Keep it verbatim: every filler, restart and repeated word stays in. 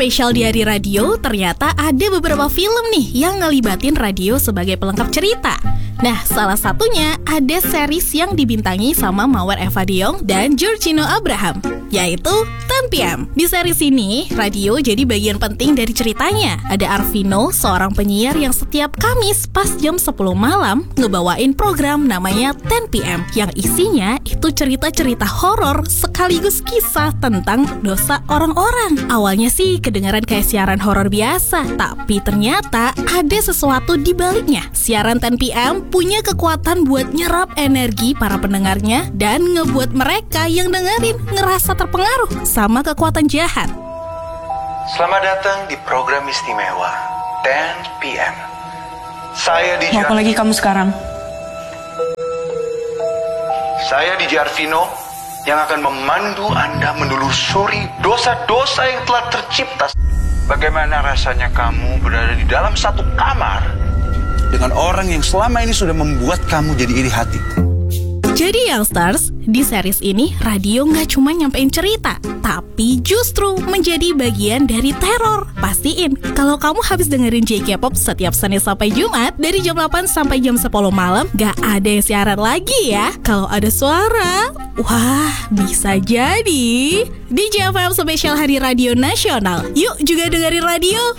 spesial di Hari Radio, ternyata ada beberapa film nih yang ngelibatin radio sebagai pelengkap cerita. Nah, salah satunya ada series yang dibintangi sama Mawar Eva Diong dan Georgino Abraham, yaitu ten P M. Di series ini, radio jadi bagian penting dari ceritanya. Ada Arvino, seorang penyiar yang setiap Kamis pas jam sepuluh malam ngebawain program namanya ten P M, yang isinya itu cerita-cerita horor sekaligus kisah tentang dosa orang-orang. Awalnya sih kedengaran kayak siaran horor biasa, tapi ternyata ada sesuatu di baliknya. Siaran ten P M punya kekuatan buat nyerap energi para pendengarnya dan ngebuat mereka yang dengerin ngerasa terpengaruh sama kekuatan jahat. Selamat datang di program istimewa ten P M. Saya D J Mau apa lagi kamu sekarang? Saya D J Arvino yang akan memandu Anda menelusuri dosa-dosa yang telah tercipta. Bagaimana rasanya kamu berada di dalam satu kamar dengan orang yang selama ini sudah membuat kamu jadi iri hati? Jadi Youngsters, di series ini radio nggak cuma nyampein cerita, tapi justru menjadi bagian dari teror. Pastiin kalau kamu habis dengerin J K-pop setiap Senin sampai Jumat dari jam delapan sampai jam sepuluh malam, nggak ada yang siaran lagi ya. Kalau ada suara, wah bisa jadi D J F M spesial Hari Radio Nasional. Yuk juga dengerin radio.